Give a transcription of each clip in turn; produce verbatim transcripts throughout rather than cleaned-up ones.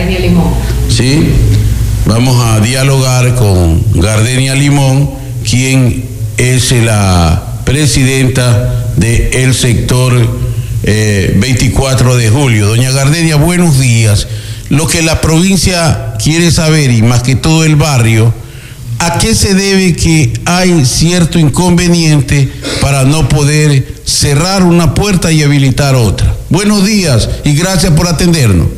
Gardenia Limón. Sí, vamos a dialogar con Gardenia Limón, quien es la presidenta del sector eh, veinticuatro de julio. Doña Gardenia, buenos días. Lo que la provincia quiere saber, y más que todo el barrio, ¿a qué se debe que hay cierto inconveniente para no poder cerrar una puerta y habilitar otra? Buenos días y gracias por atendernos.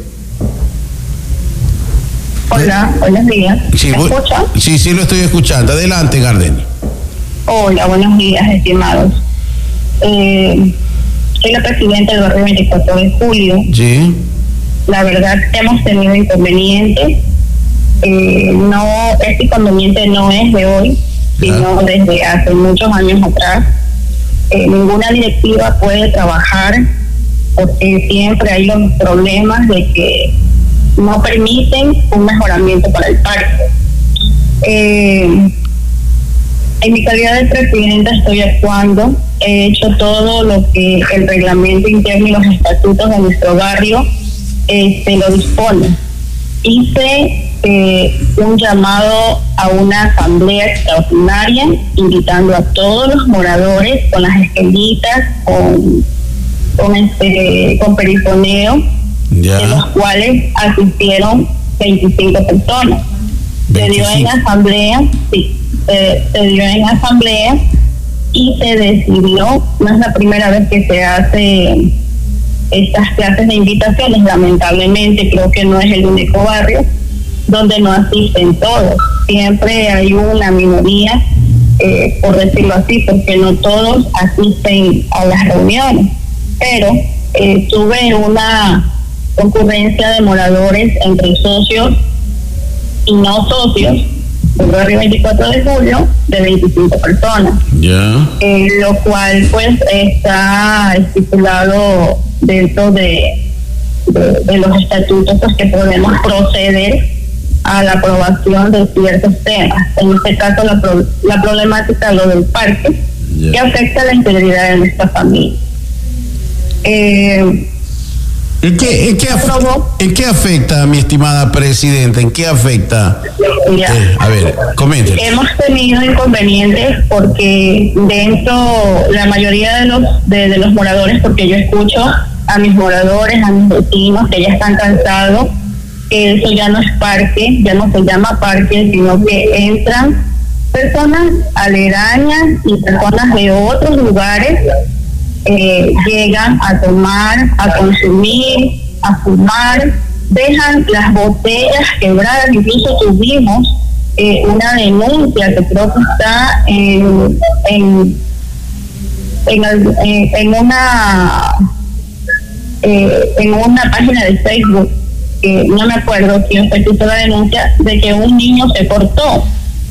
Hola, buenos días. Sí, ¿Me escucha? Sí, sí, lo estoy escuchando. Adelante, Gardenia. Hola, buenos días, estimados. Eh, soy la presidenta del barrio veinticuatro de julio. Sí. La verdad, hemos tenido inconvenientes. Eh, no, este inconveniente no es de hoy, ya. sino desde hace muchos años atrás. Eh, ninguna directiva puede trabajar porque siempre hay los problemas de que no permiten un mejoramiento para el parque. Eh, en mi calidad de presidenta estoy actuando, he hecho todo lo que el reglamento interno y los estatutos de nuestro barrio eh, se lo disponen. Hice eh, un llamado a una asamblea extraordinaria invitando a todos los moradores con las esquelitas, con, con, este, con perifoneo, de los cuales asistieron veinticinco personas. veinticinco. Se dio en asamblea, sí, se, se dio en asamblea y se decidió, no es la primera vez que se hace estas clases de invitaciones, lamentablemente creo que no es el único barrio donde no asisten todos, siempre hay una minoría, eh, por decirlo así, porque no todos asisten a las reuniones, pero eh, tuve una concurrencia de moradores entre socios y no socios del barrio veinticuatro de julio de veinticinco personas, yeah. eh, lo cual pues está estipulado dentro de, de, de los estatutos, pues que podemos proceder a la aprobación de ciertos temas, en este caso la, pro, la problemática lo del parque, yeah. que afecta la integridad de nuestra familia. eh, ¿En qué, en, qué afecta, ¿En qué afecta, mi estimada presidenta? ¿En qué afecta? Eh, a ver, comente. Hemos tenido inconvenientes porque dentro, la mayoría de los de, de los moradores, porque yo escucho a mis moradores, a mis vecinos, que ya están cansados, que eso ya no es parque, ya no se llama parque, sino que entran personas aledañas y personas de otros lugares. Eh, llegan a tomar, a consumir, a fumar, dejan las botellas quebradas. Incluso tuvimos eh, una denuncia que creo que está en en en, en, en una eh, en una página de Facebook, que no me acuerdo quién fue que hizo la denuncia, de que un niño se cortó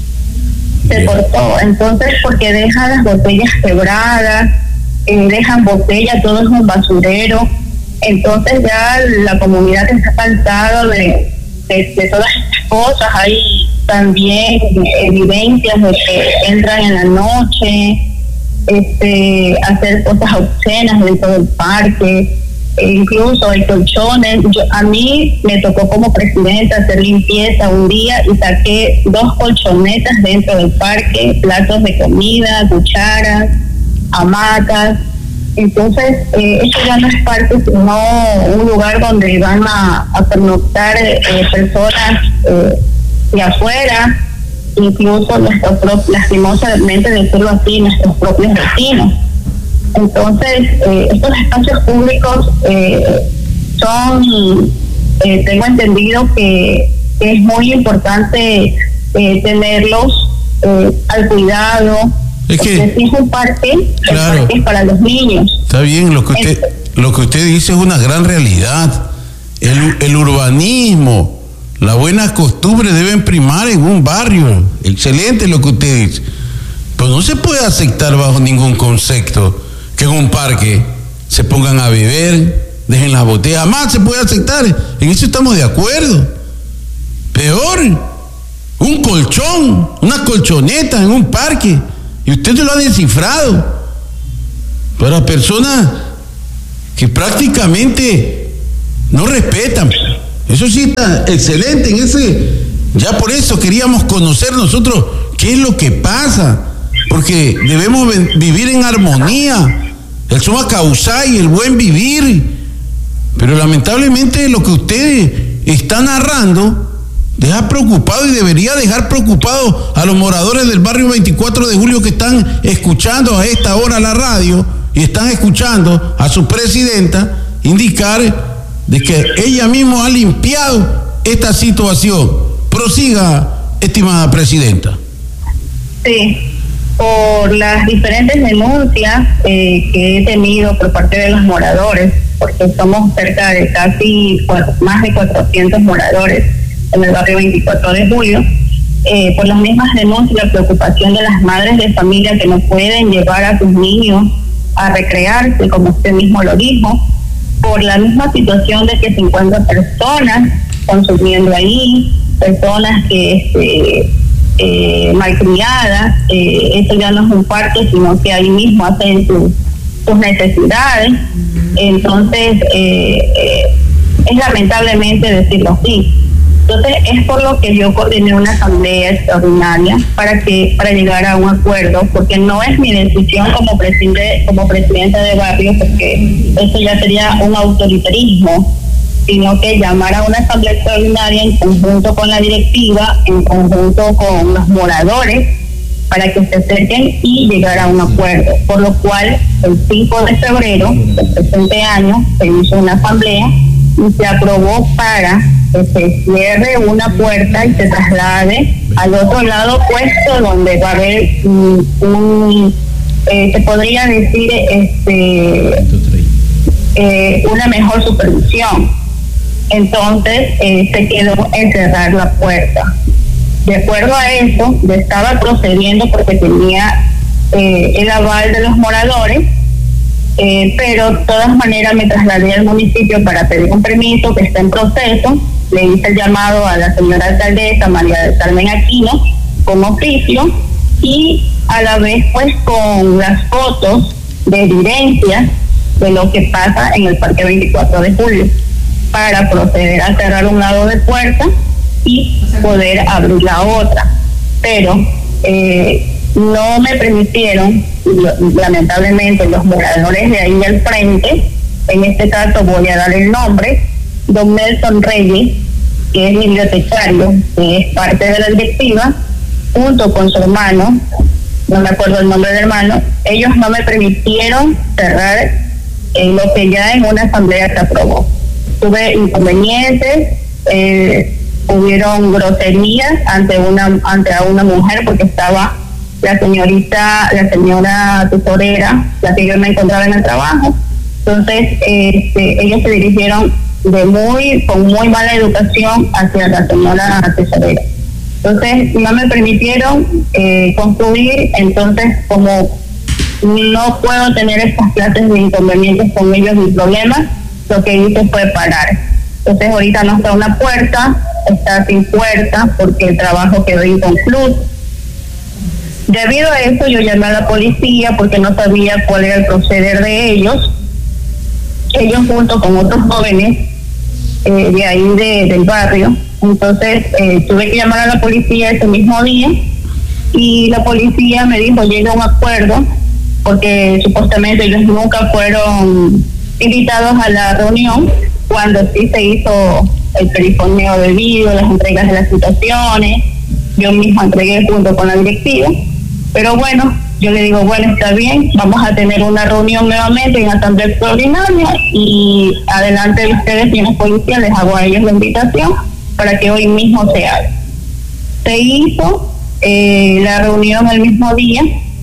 se cortó entonces porque dejan las botellas quebradas, Eh, dejan botellas, todo es un basurero. Entonces ya la comunidad está cansada de, de, de todas estas cosas. Hay también evidencias de que entran en la noche, este, hacer cosas obscenas dentro del parque, e incluso hay colchones. Yo, a mí me tocó como presidenta hacer limpieza un día y saqué dos colchonetas dentro del parque, platos de comida, cucharas, hamacas. Entonces eh, eso ya no es parque, sino un lugar donde van a, a pernoctar eh, personas eh, de afuera, incluso nuestros propios, lastimosamente decirlo así, nuestros propios vecinos. Entonces eh, estos espacios públicos eh, son, eh, tengo entendido que, que es muy importante eh, tenerlos eh, al cuidado. Es que si es un parque, claro, el parque es para los niños. Está bien, lo que usted, lo que usted dice es una gran realidad. El, el urbanismo, las buenas costumbres deben primar en un barrio. Excelente lo que usted dice. Pero no se puede aceptar bajo ningún concepto que en un parque se pongan a beber, dejen las botellas. Jamás se puede aceptar. En eso estamos de acuerdo. Peor, un colchón, una colchoneta en un parque. Y ustedes lo han descifrado. Para personas que prácticamente no respetan. Eso sí está excelente en ese. Ya por eso queríamos conocer nosotros qué es lo que pasa, porque debemos vivir en armonía, el suma causá y el buen vivir. Pero lamentablemente lo que usted está narrando deja preocupado y debería dejar preocupado a los moradores del barrio veinticuatro de julio que están escuchando a esta hora la radio y están escuchando a su presidenta indicar de que ella misma ha limpiado esta situación. Prosiga, estimada presidenta. Sí, por las diferentes denuncias eh, que he tenido por parte de los moradores, porque somos cerca de casi bueno, más de cuatrocientos moradores en el barrio veinticuatro de julio, eh, por las mismas denuncias y la preocupación de las madres de familia que no pueden llevar a sus niños a recrearse, como usted mismo lo dijo, por la misma situación de que se encuentran personas consumiendo ahí, personas que este, eh, malcriadas, eh, eso ya no es un parque, sino que ahí mismo hacen sus, sus necesidades. Entonces, eh, eh, es lamentablemente decirlo así. Entonces, es por lo que yo coordiné una asamblea extraordinaria para que para llegar a un acuerdo, porque no es mi decisión como presidente, como presidenta de barrio, porque eso ya sería un autoritarismo, sino que llamar a una asamblea extraordinaria en conjunto con la directiva, en conjunto con los moradores, para que se acerquen y llegar a un acuerdo. Por lo cual, el cinco de febrero del presente año se hizo una asamblea y se aprobó para que se cierre una puerta y se traslade al otro lado opuesto, donde va a haber un, un eh, se podría decir este eh, una mejor supervisión. Entonces eh, se quedó en cerrar la puerta. De acuerdo a eso, yo estaba procediendo porque tenía eh, el aval de los moradores, eh, pero de todas maneras me trasladé al municipio para pedir un permiso que está en proceso. Le hice el llamado a la señora alcaldesa María del Carmen Aquino con oficio y a la vez pues con las fotos de evidencia de lo que pasa en el Parque veinticuatro de julio para proceder a cerrar un lado de puerta y poder abrir la otra. Pero eh, no me permitieron, lamentablemente, los moradores de ahí al frente, en este caso voy a dar el nombre, don Nelson Reyes, que es bibliotecario, que es parte de la directiva, junto con su hermano, no me acuerdo el nombre del hermano, ellos no me permitieron cerrar eh, lo que ya en una asamblea se aprobó. Tuve inconvenientes, eh, hubieron groserías ante una ante a una mujer porque estaba la señorita, la señora tesorera, la que yo me encontraba en el trabajo. Entonces, este, ellos se dirigieron de muy con muy mala educación hacia la señora tesorera. Entonces, no me permitieron eh, construir. Entonces, como no puedo tener estas clases de inconvenientes con ellos ni problemas, lo que hice fue parar. Entonces, ahorita no está una puerta, está sin puerta porque el trabajo quedó inconcluso. Debido a eso, yo llamé a la policía porque no sabía cuál era el proceder de ellos. Ellos junto con otros jóvenes eh, de ahí de, del barrio. Entonces eh, tuve que llamar a la policía ese mismo día y la policía me dijo llega a un acuerdo porque supuestamente ellos nunca fueron invitados a la reunión cuando sí se hizo el perifoneo debido, las entregas de las citaciones, yo misma entregué junto con la directiva, pero bueno, yo le digo, bueno, está bien, vamos a tener una reunión nuevamente en asamblea extraordinaria y adelante de ustedes, señores policías, les hago a ellos la invitación para que hoy mismo se haga. Se hizo eh, la reunión el mismo día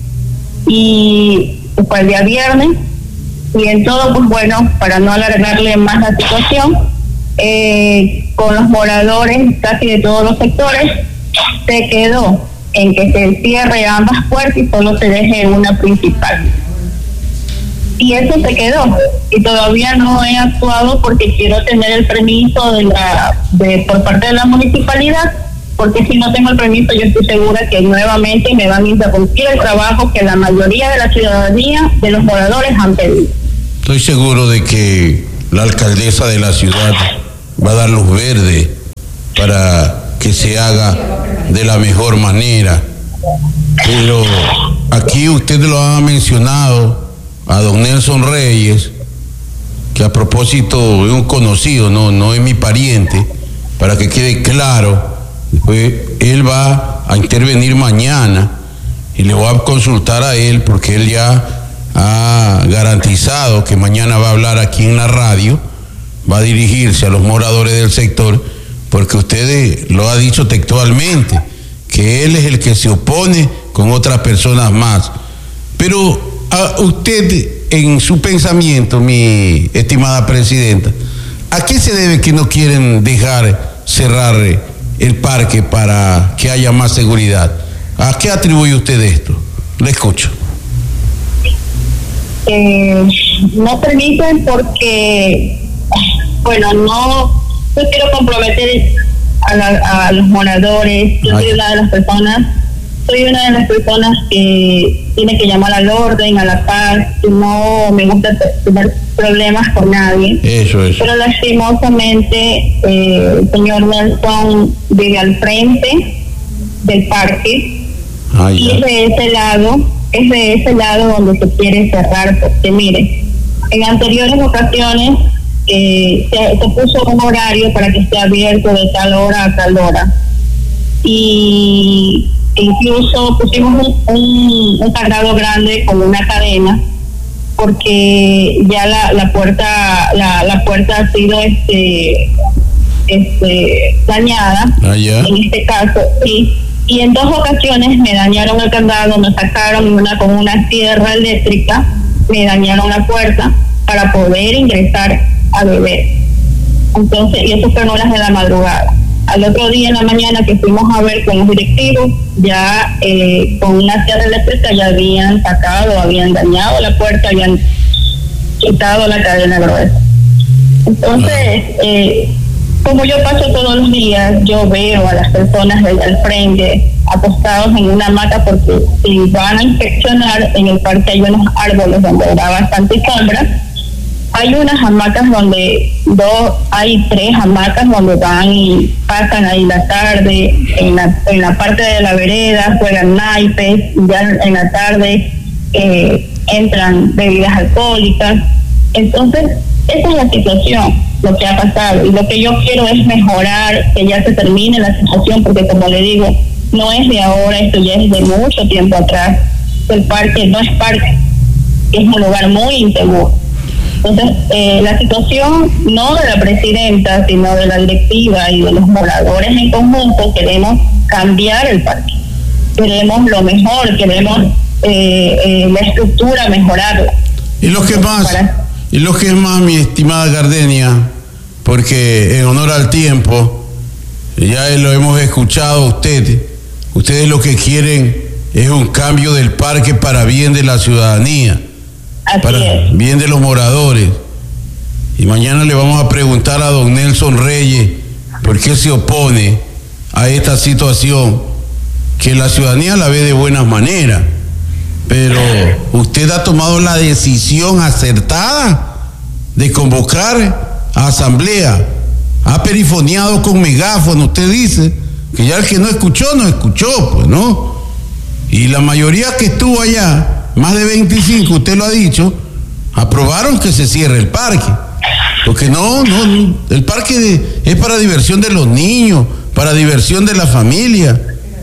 y fue el día viernes y en todo, pues bueno, para no alargarle más la situación, eh, con los moradores casi de todos los sectores, se quedó en que se cierre ambas puertas y solo se deje una principal. Y eso se quedó. Y todavía no he actuado porque quiero tener el permiso de la de por parte de la municipalidad, porque si no tengo el permiso yo estoy segura que nuevamente me van a interrumpir el trabajo que la mayoría de la ciudadanía, de los moradores han pedido. Estoy seguro de que la alcaldesa de la ciudad va a dar luz verde para que se haga de la mejor manera. Pero aquí usted lo ha mencionado a don Nelson Reyes, que a propósito es un conocido, no, no es mi pariente, para que quede claro. Después él va a intervenir mañana y le voy a consultar a él, porque él ya ha garantizado que mañana va a hablar aquí en la radio, va a dirigirse a los moradores del sector, porque usted lo ha dicho textualmente, que él es el que se opone con otras personas más. Pero a usted, en su pensamiento, mi estimada presidenta, ¿a qué se debe que no quieren dejar cerrar el parque para que haya más seguridad? ¿A qué atribuye usted esto? Le escucho. Eh, no permiten porque, bueno, no, no quiero comprometer a, la, a los moradores. Yo soy una de las personas, soy una de las personas que tiene que llamar al orden, a la paz, y no me gusta tener problemas con nadie. Eso es. Pero lastimosamente eh, el señor Nelson vive al frente del parque. Ah, y es de ese lado, es de ese lado donde se quiere cerrar, porque mire, en anteriores ocasiones eh, se, se puso un horario para que esté abierto de tal hora a tal hora, y incluso pusimos un, un, un candado grande con una cadena, porque ya la, la puerta la, la puerta ha sido este este dañada. Ah, yeah. En este caso sí. Y en dos ocasiones me dañaron el candado, me sacaron una con una sierra eléctrica, me dañaron la puerta para poder ingresar a beber. Entonces, y eso fue en horas de la madrugada. Al otro día en la mañana que fuimos a ver con los directivos, ya eh, con una sierra eléctrica ya habían sacado, habían dañado la puerta, habían quitado la cadena gruesa. Entonces, eh, como yo paso todos los días, yo veo a las personas desde el frente acostados en una hamaca, porque si van a inspeccionar, en el parque hay unos árboles donde da bastante sombra. Hay unas hamacas donde dos, hay tres hamacas donde van y pasan ahí la tarde, en la, en la parte de la vereda, juegan naipes, y ya en la tarde eh, entran bebidas alcohólicas. Entonces, esa es la situación, lo que ha pasado, y lo que yo quiero es mejorar, que ya se termine la situación, porque como le digo, no es de ahora, esto ya es de mucho tiempo atrás. El parque no es parque, es un lugar muy inseguro. Entonces, eh, la situación no de la presidenta, sino de la directiva y de los moradores en conjunto, queremos cambiar el parque, queremos lo mejor, queremos eh, eh, la estructura, mejorarla. Y lo que más, para... y lo que es más, mi estimada Gardenia, porque en honor al tiempo, ya lo hemos escuchado a usted, ustedes lo que quieren es un cambio del parque para bien de la ciudadanía. Así para es. Bien de los moradores. Y mañana le vamos a preguntar a don Nelson Reyes por qué se opone a esta situación, que la ciudadanía la ve de buenas maneras, pero usted ha tomado la decisión acertada de convocar a asamblea, ha perifoneado con megáfono, usted dice que ya el que no escuchó, no escuchó, pues, ¿no? Y la mayoría que estuvo allá, más de veinticinco, usted lo ha dicho, aprobaron que se cierre el parque. Porque no, no, el parque de, es para diversión de los niños, para diversión de la familia.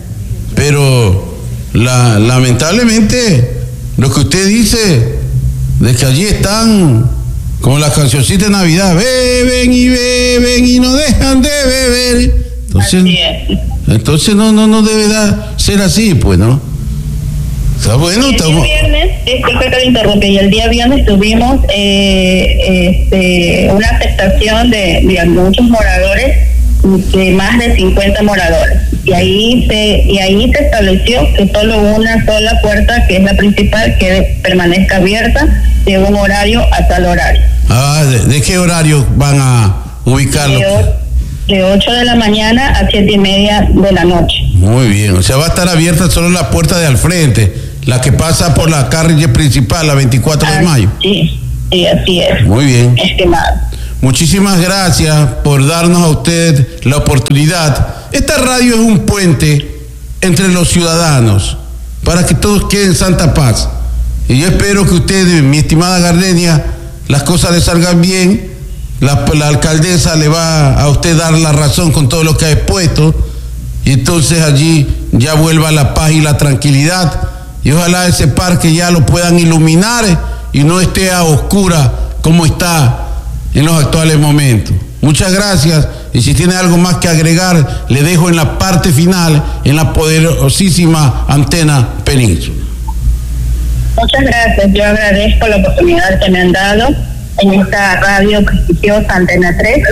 Pero la, lamentablemente, lo que usted dice, de que allí están, como la cancioncita de Navidad, beben y beben y no dejan de beber. Entonces, entonces no, no, no debe dar, ser así, pues, ¿no? Está bueno, el está día viernes, disculpe que le interrumpí, y el día viernes tuvimos eh, este, una aceptación de, de muchos moradores, de más de cincuenta moradores, y ahí se y ahí se estableció que solo una sola puerta, que es la principal, que permanezca abierta de un horario a tal horario. Ah, ¿de, de qué horario van a ubicarlo? De ocho de la mañana a siete y media de la noche. Muy bien, o sea, va a estar abierta solo la puerta de al frente, la que pasa por la calle principal, la veinticuatro de mayo. Sí, sí, así es. Muy bien. Estimado. muchísimas gracias por darnos a usted la oportunidad. Esta radio es un puente entre los ciudadanos para que todos queden en santa paz. Y yo espero que usted, mi estimada Gardenia, las cosas le salgan bien. La, la alcaldesa le va a usted dar la razón con todo lo que ha expuesto. Y entonces allí ya vuelva la paz y la tranquilidad. Y ojalá ese parque ya lo puedan iluminar y no esté a oscuras como está en los actuales momentos. Muchas gracias. Y si tiene algo más que agregar, le dejo en la parte final, en la poderosísima Antena Península. Muchas gracias. Yo agradezco la oportunidad que me han dado en esta radio prestigiosa Antena tres.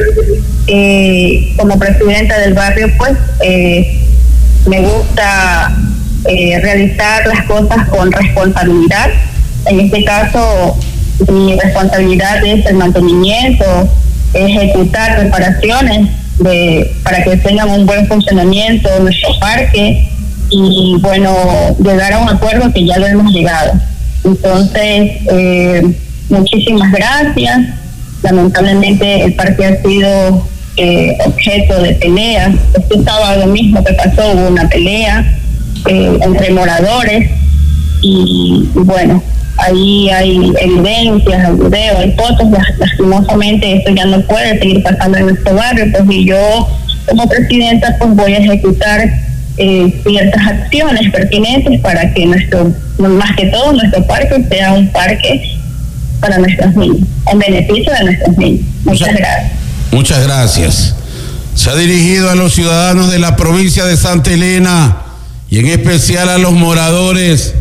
Eh, como presidenta del barrio, pues eh, me gusta eh, realizar las cosas con responsabilidad. En este caso, mi responsabilidad es el mantenimiento, ejecutar reparaciones de, para que tengan un buen funcionamiento nuestro parque y, bueno, llegar a un acuerdo que ya lo hemos llegado. Entonces, eh, muchísimas gracias. Lamentablemente el parque ha sido eh, objeto de peleas. Este sábado mismo que pasó hubo una pelea eh, entre moradores y, y bueno, ahí hay evidencias, hay videos, hay fotos. Lastimosamente esto ya no puede seguir pasando en nuestro barrio, pues, y yo como presidenta pues voy a ejecutar eh, ciertas acciones pertinentes para que nuestro, más que todo nuestro parque sea un parque para nuestros niños, en beneficio de nuestros niños. Muchas, muchas gracias. Muchas gracias. Se ha dirigido a los ciudadanos de la provincia de Santa Elena y en especial a los moradores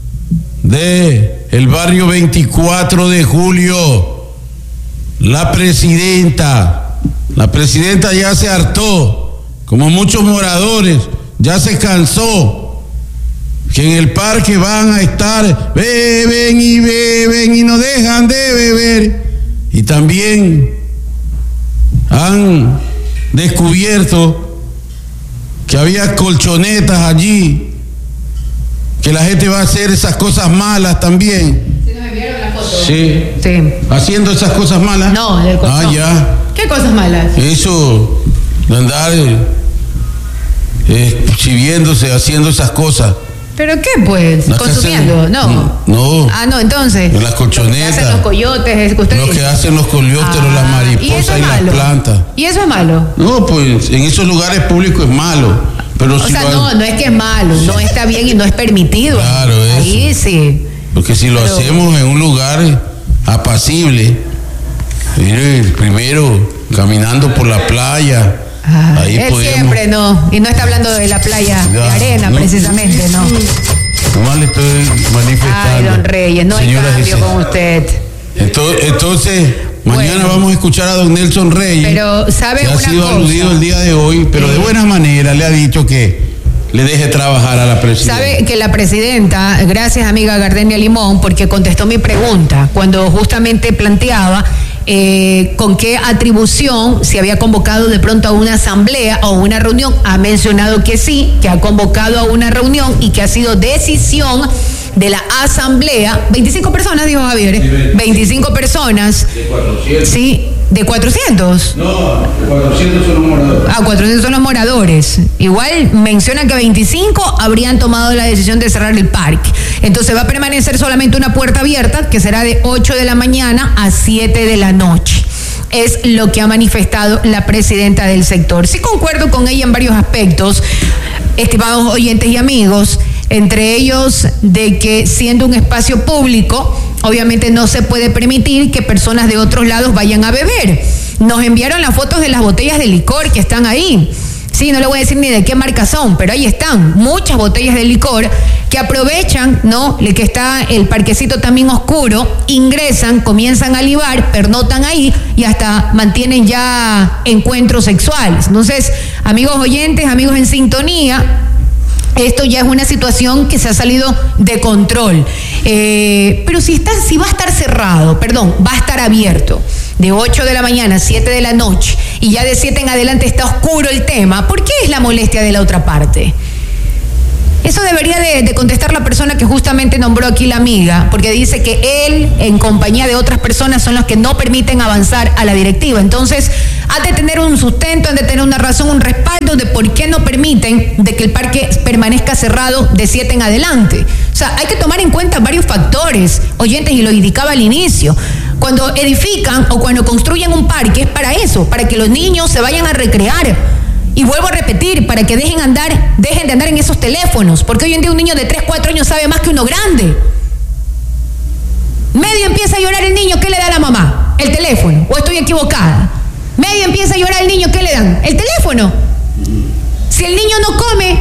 de el barrio veinticuatro de julio. La presidenta, la presidenta ya se hartó, como muchos moradores, ya se cansó, que en el parque van a estar, beben y beben y no dejan de beber. Y también han descubierto que había colchonetas allí, que la gente va a hacer esas cosas malas también. ¿Sí nos enviaron la foto? Sí. Sí. ¿Haciendo esas cosas malas? No, del colchón. Ah, ya. ¿Qué cosas malas? Eso, de andar eh, exhibiéndose, haciendo esas cosas. ¿Pero qué, pues? No, ¿Consumiendo? hacen, no. No. Ah, no, entonces. En las colchonetas. Lo que hacen los coyotes, es que ustedes. Lo que hacen los coyotes, ah, las mariposas y, y las plantas. ¿Y eso es malo? No, pues en esos lugares públicos es malo. Pero o si sea, lo no, no es que es malo, no está bien y no es permitido. Claro, eso. Ahí sí. Porque si lo pero... hacemos en un lugar apacible, mire, primero caminando por la playa. Ah, ahí él podemos... siempre no, y no está hablando de la playa ya, de arena, no, precisamente, no. Nomás le estoy manifestando. Ay, don Reyes, no hay cambio con usted. Entonces, entonces mañana bueno, vamos a escuchar a don Nelson Reyes, pero ¿sabe que una ha sido cosa? aludido el día de hoy, pero de buena manera le ha dicho que le deje trabajar a la presidenta. Sabe que la presidenta, gracias amiga Gardenia Limón, porque contestó mi pregunta cuando justamente planteaba eh, con qué atribución se había convocado de pronto a una asamblea o una reunión. Ha mencionado que sí, que ha convocado a una reunión y que ha sido decisión de la asamblea. veinticinco personas, dijo Javier. veinticinco personas. De cuatrocientos. Sí, de cuatrocientos. No, de cuatrocientos son los moradores. Ah, cuatrocientos son los moradores. Igual menciona que veinticinco habrían tomado la decisión de cerrar el parque. Entonces va a permanecer solamente una puerta abierta, que será de ocho de la mañana a siete de la noche. Es lo que ha manifestado la presidenta del sector. Sí concuerdo con ella en varios aspectos, estimados oyentes y amigos, entre ellos de que siendo un espacio público, obviamente no se puede permitir que personas de otros lados vayan a beber. Nos enviaron las fotos de las botellas de licor que están ahí. Sí, no le voy a decir ni de qué marca son, pero ahí están muchas botellas de licor que aprovechan, ¿no? Que está el parquecito también oscuro, ingresan, comienzan a libar, pernotan ahí y hasta mantienen ya encuentros sexuales. Entonces, amigos oyentes, amigos en sintonía, esto ya es una situación que se ha salido de control. Eh, pero si está, si va a estar cerrado, perdón, va a estar abierto de ocho de la mañana a siete de la noche y ya de siete en adelante está oscuro el tema, ¿por qué es la molestia de la otra parte? Eso debería de, de contestar la persona que justamente nombró aquí la amiga, porque dice que él, en compañía de otras personas, son los que no permiten avanzar a la directiva. Entonces, han de tener un sustento, han de tener una razón, un respaldo de por qué no permiten de que el parque permanezca cerrado de siete en adelante. O sea, hay que tomar en cuenta varios factores, oyentes, y lo indicaba al inicio. Cuando edifican o cuando construyen un parque es para eso, para que los niños se vayan a recrear. Y vuelvo a repetir, para que dejen andar, dejen de andar en esos teléfonos, porque hoy en día un niño de tres, cuatro años sabe más que uno grande. Medio empieza a llorar el niño, ¿qué le da la mamá? El teléfono. ¿O estoy equivocada? Medio empieza a llorar el niño, ¿qué le dan? El teléfono. Si el niño no come,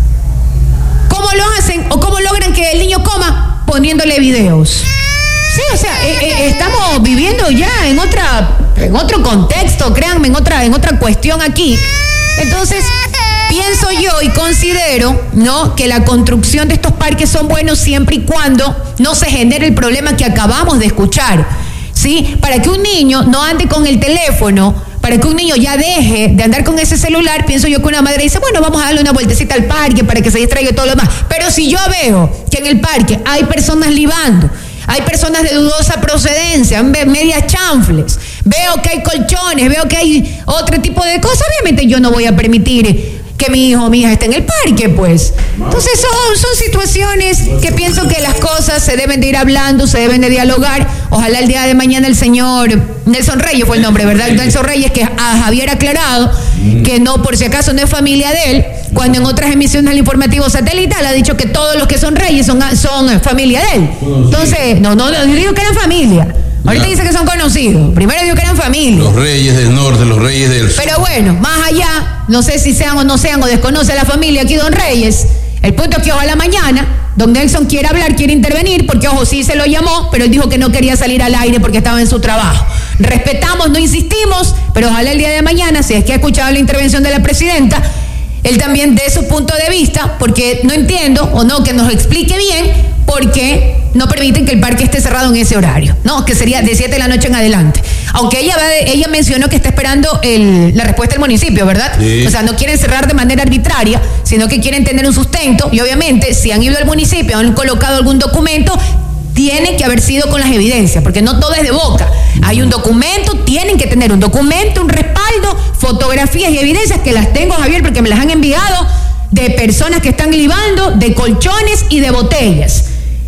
¿cómo lo hacen o cómo logran que el niño coma? Poniéndole videos. Sí, o sea, eh, eh, estamos viviendo ya en otra, en otro contexto, créanme, en otra, en otra cuestión aquí. Entonces, pienso yo y considero, ¿no?, que la construcción de estos parques son buenos siempre y cuando no se genere el problema que acabamos de escuchar, ¿sí? Para que un niño no ande con el teléfono, para que un niño ya deje de andar con ese celular, pienso yo que una madre dice, bueno, vamos a darle una vueltecita al parque para que se distraiga y todo lo demás. Pero si yo veo que en el parque hay personas libando, hay personas de dudosa procedencia, medias chanfles, veo que hay colchones, veo que hay otro tipo de cosas, obviamente yo no voy a permitir que mi hijo o mi hija esté en el parque, pues. Entonces son, son situaciones que pienso que las cosas se deben de ir hablando, se deben de dialogar. Ojalá el día de mañana el señor Nelson Reyes fue el nombre, ¿verdad? Nelson Reyes, que a Javier ha aclarado que no, por si acaso no es familia de él, cuando en otras emisiones del informativo satelital ha dicho que todos los que son Reyes son, son familia de él. Entonces, no, no, no digo que eran familia. Ahorita dice que son conocidos. Primero digo que eran familia. Los Reyes del Norte, los Reyes del Sur. Pero bueno, más allá, no sé si sean o no sean o desconoce a la familia aquí don Reyes. El punto es que ojalá mañana don Nelson quiere hablar, quiere intervenir, porque ojo, sí se lo llamó, pero él dijo que no quería salir al aire porque estaba en su trabajo. Respetamos, no insistimos, pero ojalá el día de mañana, si es que ha escuchado la intervención de la presidenta, él también dé su punto de vista, porque no entiendo, o no, que nos explique bien por qué no permiten que el parque esté cerrado en ese horario, no, que sería de siete de la noche en adelante. Aunque ella va de, ella mencionó que está esperando el, la respuesta del municipio, ¿verdad? Sí. O sea, no quieren cerrar de manera arbitraria, sino que quieren tener un sustento, y obviamente si han ido al municipio, han colocado algún documento, tiene que haber sido con las evidencias, porque no todo es de boca. Hay un documento, tienen que tener un documento, un respaldo, fotografías y evidencias, que las tengo, Javier, porque me las han enviado, de personas que están libando, de colchones y de botellas.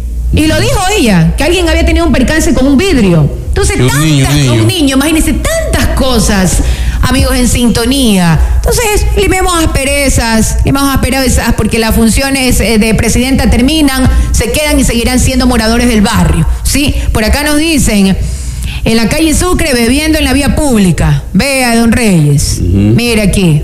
Y lo dijo ella, que alguien había tenido un percance con un vidrio. Entonces, un tantas, niño, un niño. un niño, imagínense, tantas cosas, amigos, en sintonía. Entonces, limemos asperezas, limemos asperezas, porque las funciones de presidenta terminan, se quedan y seguirán siendo moradores del barrio, ¿sí? Por acá nos dicen, en la calle Sucre, bebiendo en la vía pública. Vea, don Reyes, uh-huh. Mire aquí.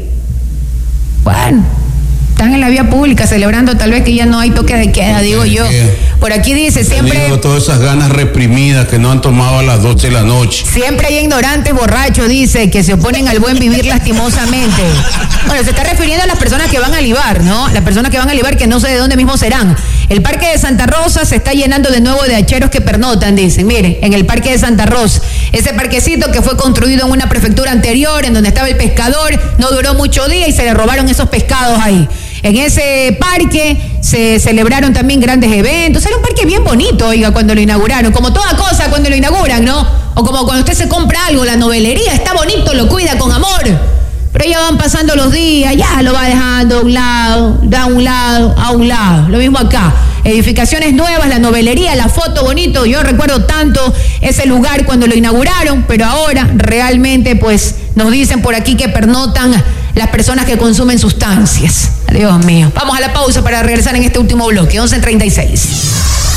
Bueno, están en la vía pública celebrando tal vez que ya no hay toque de queda, digo yo. Por aquí dice, siempre... todas esas ganas reprimidas que no han tomado a las doce de la noche. Siempre hay ignorantes borrachos, dice, que se oponen al buen vivir lastimosamente. Bueno, se está refiriendo a las personas que van a libar, ¿no? Las personas que van a libar, que no sé de dónde mismo serán. El Parque de Santa Rosa se está llenando de nuevo de hacheros que pernotan, dicen. Mire, en el Parque de Santa Rosa, ese parquecito que fue construido en una prefectura anterior, en donde estaba el pescador, no duró mucho día y se le robaron esos pescados ahí. En ese parque se celebraron también grandes eventos. Era un parque bien bonito, oiga, cuando lo inauguraron. Como toda cosa cuando lo inauguran, ¿no? O como cuando usted se compra algo, la novelería está bonito, lo cuida con amor. Pero ya van pasando los días, ya lo va dejando a un lado, da a un lado, a un lado. Lo mismo acá. Edificaciones nuevas, la novelería, la foto bonito. Yo recuerdo tanto ese lugar cuando lo inauguraron, pero ahora realmente pues nos dicen por aquí que pernotan las personas que consumen sustancias. Dios mío. Vamos a la pausa para regresar en este último bloque, once treinta y seis.